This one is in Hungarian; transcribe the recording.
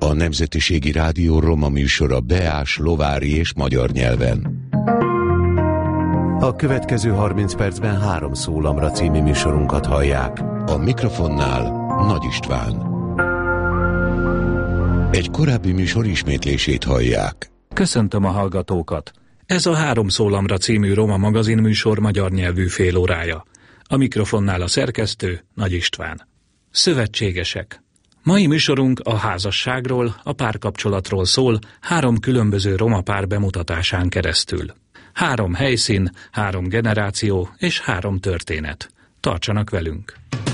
a Nemzetiségi Rádió roma műsora beás, lovári és magyar nyelven. A következő 30 percben 3 szólamra című műsorunkat hallják. A mikrofonnál Nagy István. Egy korábbi műsor ismétlését hallják. Köszöntöm a hallgatókat! Ez a 3 szólamra című roma magazinműsor magyar nyelvű félórája. A mikrofonnál a szerkesztő, Nagy István. Szövetségesek. Mai műsorunk a házasságról, a párkapcsolatról szól 3 különböző roma pár bemutatásán keresztül. 3 helyszín, 3 generáció és 3 történet. Tartsanak velünk!